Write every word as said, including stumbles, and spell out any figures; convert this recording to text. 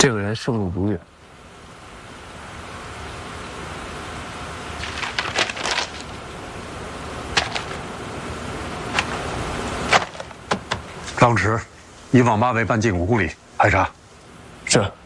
这个人生路不远。 张弛，以网吧为半径五公里排查。 是。